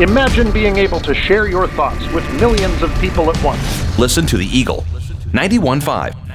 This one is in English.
Imagine being able to share your thoughts with millions of people at once. Listen to The Eagle, 91.5.